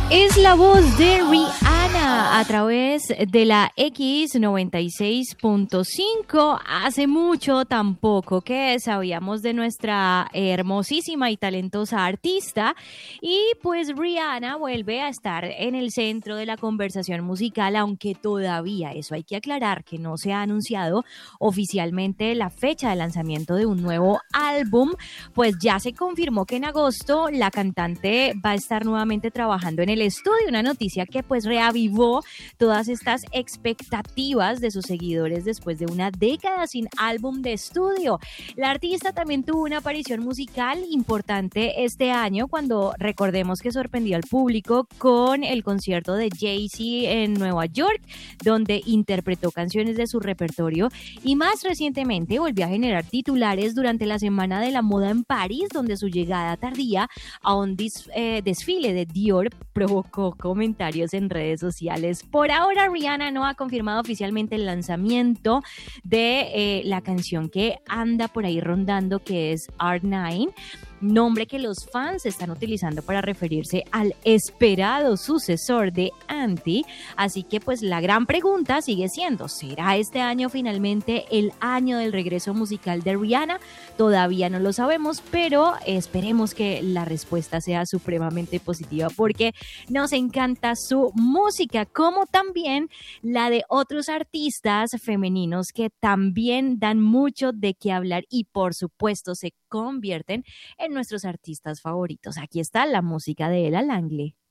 Es la voz de Rihanna a través de la X96.5. Hace mucho tampoco que sabíamos de nuestra hermosísima y talentosa artista, y pues Rihanna vuelve a estar en el centro de la conversación musical, aunque todavía, eso hay que aclarar, que no se ha anunciado oficialmente la fecha de lanzamiento de un nuevo álbum. Pues ya se confirmó que en agosto la cantante va a estar nuevamente trabajando en el estudio, una noticia que pues reavivó todas estas expectativas de sus seguidores después de una década sin álbum de estudio. La artista también tuvo una aparición musical importante este año, cuando recordemos que sorprendió al público con el concierto de Jay-Z en Nueva York, donde interpretó canciones de su repertorio, y más recientemente volvió a generar titulares durante la Semana de la Moda en París, donde su llegada tardía a un desfile de Dior provocó comentarios en redes sociales. Por ahora, Rihanna no ha confirmado oficialmente el lanzamiento de la canción que anda por ahí rondando, que es R9, nombre que los fans están utilizando para referirse al esperado sucesor de Anti. Así que pues la gran pregunta sigue siendo, ¿será este año finalmente el año del regreso musical de Rihanna? Todavía no lo sabemos, pero esperemos que la respuesta sea supremamente positiva, porque nos encanta su música, como también la de otros artistas femeninos que también dan mucho de qué hablar y por supuesto se convierten en nuestros artistas favoritos. Aquí está la música de Ella Langley.